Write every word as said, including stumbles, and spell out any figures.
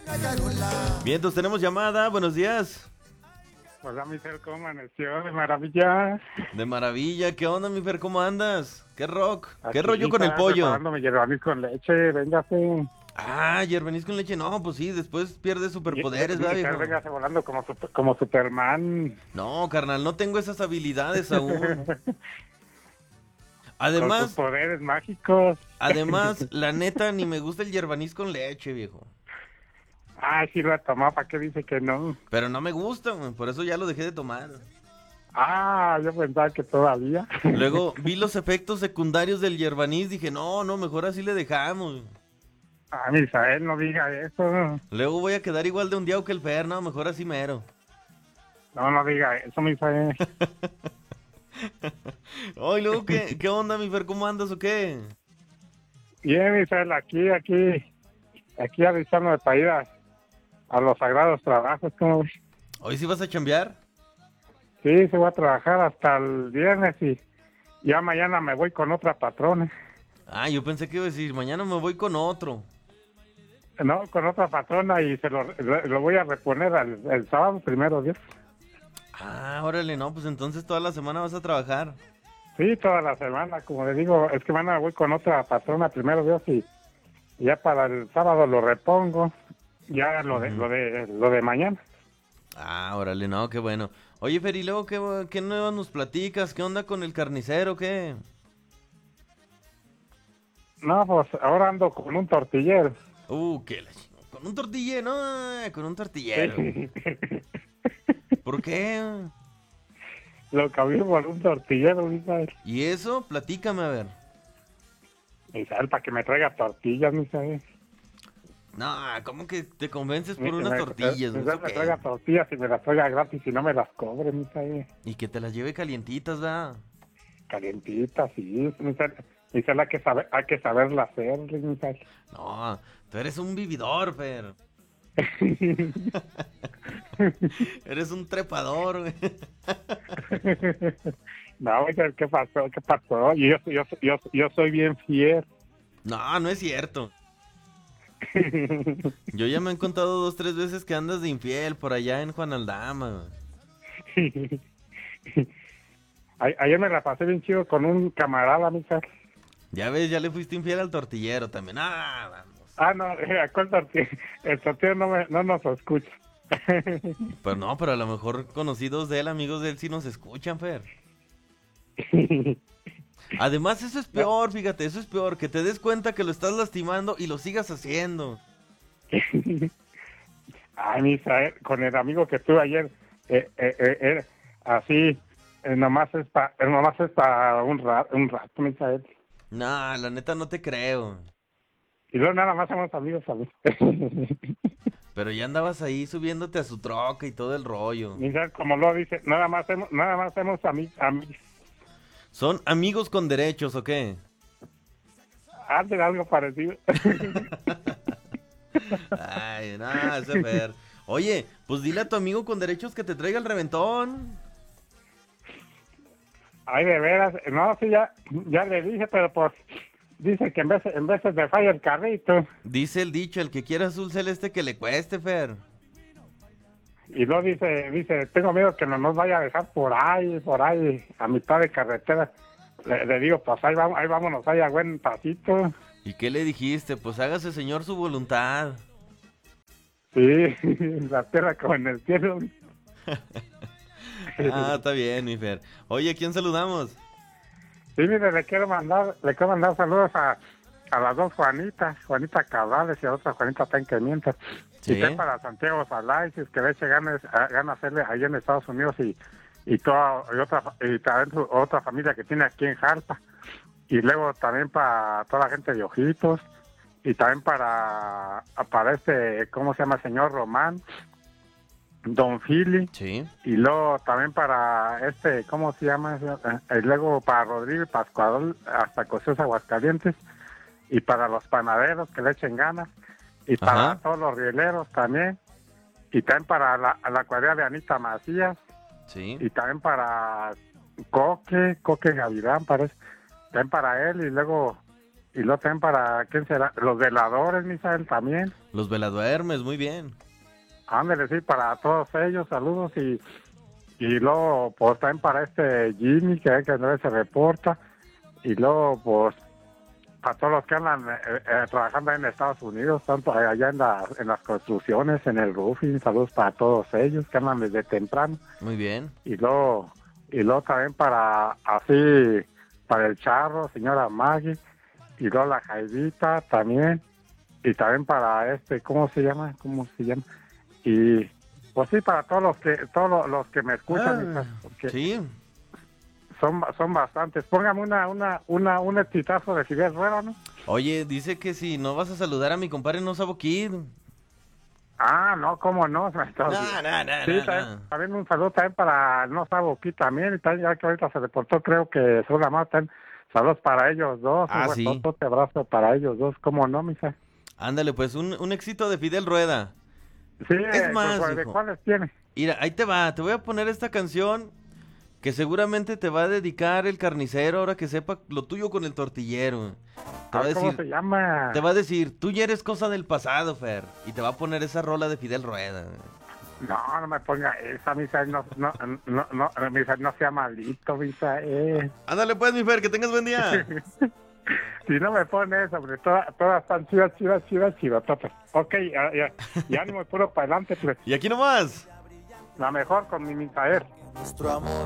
Bien, entonces tenemos llamada. Buenos días. Hola, mi Fer, ¿cómo amaneció? De maravilla. De maravilla. ¿Qué onda, mi Fer? ¿Cómo andas? ¿Qué rock? ¿Qué Aquí rollo con el está pollo? preparándome hierbanis con leche, véngase. Ah, hiervenís con leche. No, pues sí, después pierde superpoderes, Y- ¿verdad, mi Fer, viejo? véngase volando como, super- como Superman. No, carnal, no tengo esas habilidades aún. Con sus Además, poderes mágicos. además, la neta, ni me gusta el hierbanís con leche, viejo. Ah, sí lo ha tomado, ¿para qué dice que no? Pero no me gusta, güey, por eso ya lo dejé de tomar. Ah, yo pensaba que todavía. Luego vi los efectos secundarios del hierbanís, dije, no, no, mejor así le dejamos. Ah, Misael, no diga eso. Luego voy a quedar igual de un día que el Fer, no, mejor así mero. No, no diga eso, Misael. Ay, luego, ¿qué, qué onda, mi Fer? ¿Cómo andas o qué? Bien, Misael, aquí, aquí, aquí avisándome para ir a, a los sagrados trabajos, ¿cómo ves? ¿Hoy sí vas a chambear? Sí, se va a trabajar hasta el viernes y ya mañana me voy con otra patrona. Ah, yo pensé que iba a decir, mañana me voy con otro. No, con otra patrona y se lo, lo, lo voy a reponer al, el sábado, primero Dios. Ah, órale, no, pues entonces toda la semana vas a trabajar. Sí, toda la semana, como le digo, es que mañana voy con otra patrona, primero Dios, y y ya para el sábado lo repongo, ya lo de, Ujú. lo de, lo de mañana. Ah, órale, no, qué bueno. Oye, Fer, ¿y luego qué, qué nuevas nos platicas? ¿Qué onda con el carnicero, qué? No, pues ahora ando con un tortillero. Uh, qué la chingada. Con un tortillero, no, con un tortillero. Sí. ¿Por qué? Lo cambié por un tortillero, Misael. ¿Y eso? Platícame, a ver. Misael, para que me traiga tortillas, Misael. No, ¿cómo que te convences por Mi- unas me- tortillas? me- ¿No? me ¿Eso qué? traiga tortillas y me las traiga gratis y no me las cobre, Misael. Y que te las lleve calientitas, ¿verdad? Calientitas, sí, Misael. Misael, hay que saber, hay que saberla hacer, Misael. No, tú eres un vividor, Fer. Eres un trepador, güey. No, Misael, ¿qué pasó? ¿Qué pasó? Yo, yo, yo, yo soy bien fiel. No, no es cierto. Yo ya me han contado dos, tres veces que andas de infiel por allá en Juan Aldama, güey. A- Ayer me la pasé bien chido con un camarada, Misael. Ya ves, ya le fuiste infiel al tortillero también. Ah, vamos. Ah, no, ¿cuál tortilla? El tortillero no, me, no nos escucha. Pero no, pero a lo mejor conocidos de él, amigos de él, sí nos escuchan, Fer. Además, eso es peor, fíjate, eso es peor, que te des cuenta que lo estás lastimando y lo sigas haciendo. Ay, Misael, con el amigo que tuve ayer, eh, eh, eh, eh, así, eh, nomás es para nomás es pa un, ra un rato, Misael. No, la neta no te creo. Y luego nada más somos amigos, amigos. Pero ya andabas ahí subiéndote a su troca y todo el rollo. Misael, como lo dice, nada más hemos, nada más somos amigos. Ami ¿Son amigos con derechos o qué? Hacen algo parecido. Ay, no, ese Fer. Oye, pues dile a tu amigo con derechos que te traiga el reventón. Ay, de veras, no, sí, ya, ya le dije, pero pues, dice que en veces, en veces me falla el carrito. Dice el dicho, el que quiera azul celeste que le cueste, Fer. Y luego dice, dice, tengo miedo que no nos vaya a dejar por ahí, por ahí, a mitad de carretera. Le, le digo, pues ahí, vamos, ahí vámonos, ahí a buen pasito. ¿Y qué le dijiste? Pues hágase, señor, su voluntad. Sí, la tierra como en el cielo. Ah, está bien, mi Fer. Oye, ¿a quién saludamos? Sí, mire, le quiero mandar, le quiero mandar saludos a, a las dos Juanitas, Juanita Cabrales y a otra Juanita Tanquemientos. Sí. Y también para Santiago Salaisis, que de hecho gana, gana hacerle allá en Estados Unidos y, y toda y otra y también su- otra familia que tiene aquí en Jalpa. Y luego también para toda la gente de Ojitos. Y también para, para este, ¿cómo se llama? El señor Román, Don Philly. Sí. Y luego también para este, ¿cómo se llama? Eh, Y luego para Rodrigo y Pascuador hasta Cocios Aguascalientes. Y para los panaderos que le echen ganas. Y para Ajá. todos los rieleros también. Y también para la, la cuadrilla de Anita Macías. Sí. Y también para Coque, Coque Gavirán, parece. También para él y luego... Y luego también para, ¿quién será? Los veladores, Misael, también. Los veladuermes, muy bien. Ándale, sí, para todos ellos, saludos y, y luego, pues también para este Jimmy, que, que no se reporta, y luego, pues, para todos los que andan eh, eh, trabajando en Estados Unidos, tanto allá en, la, en las construcciones, en el roofing, saludos para todos ellos que andan desde temprano. Muy bien. Y luego, y luego también para, así, para el Charro, señora Maggie, y luego la Jaidita también, y también para este, ¿cómo se llama? ¿Cómo se llama? Y pues sí, para todos los que todos los, los que me escuchan, Ah, porque sí. son son bastantes. Póngame una una una un exitazo de Fidel Rueda, ¿no? Oye, dice que si no vas a saludar a mi compadre No Sabo Kid. Ah, no, cómo no. Entonces, No, no, no, sí, no, también, no. también un saludo también para el No Sabo aquí también, y también ya que ahorita se reportó, creo que son la más también. Saludos para ellos dos, Ah, un sí. fuerte abrazo para ellos dos, ¿cómo no, misa? Ándale, pues un, un éxito de Fidel Rueda. Sí, Es más, pues, ¿de hijo. cuáles tiene? Mira, ahí te va. Te voy a poner esta canción que seguramente te va a dedicar el carnicero ahora que sepa lo tuyo con el tortillero. Te va a Ah, ¿cómo decir, se llama? te va a decir, tú ya eres cosa del pasado, Fer. Y te va a poner esa rola de Fidel Rueda. No, no me ponga esa, misa, no, no, no, no, misa, no sea malito, misa, eh. Ándale pues, mi Fer, que tengas buen día. Si no me pone eso, porque todas, todas están chivas, chivas, chivas, chivas, todas. Ok, ya, ya, ya ánimo puro para adelante, pues. Y aquí nomás. La mejor con mi Misael. Nuestro amor